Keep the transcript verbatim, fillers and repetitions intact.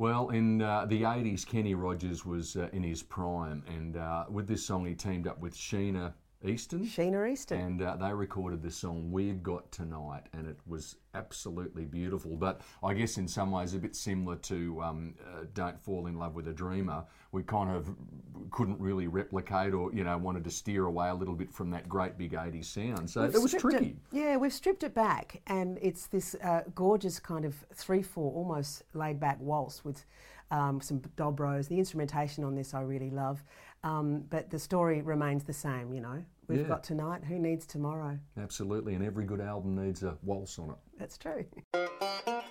Well, in uh, the eighties, Kenny Rogers was uh, in his prime, and uh, with this song he teamed up with Sheena Easton. Sheena Easton. And uh, they recorded this song, We've Got Tonight, and it was absolutely beautiful. But I guess in some ways a bit similar to um, uh, Don't Fall in Love with a Dreamer. We kind of couldn't really replicate or, you know, wanted to steer away a little bit from that great big eighties sound. So We've it was stripped tricky. It, yeah, we've stripped it back, and it's this uh, gorgeous kind of three four, almost laid-back waltz with um, some dobros. The instrumentation on this I really love, um, but the story remains the same, you know. We've Yeah. got tonight, who needs tomorrow? Absolutely, and every good album needs a waltz on it. That's true.